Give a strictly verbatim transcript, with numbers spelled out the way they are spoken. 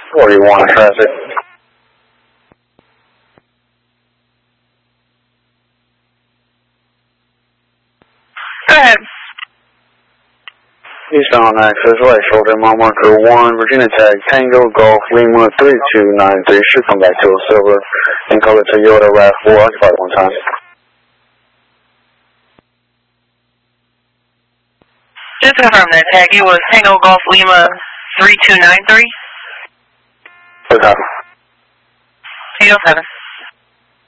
forty-one traffic. Go ahead. Eastbound access, right shoulder, mile marker one, Virginia tag, Tango, Golf, Lima, three two nine three, should come back to a silver, and color Toyota RAV four, occupied one time. Just to confirm that tag, it was Tango Golf Lima three two nine three? Okay. two oh seven.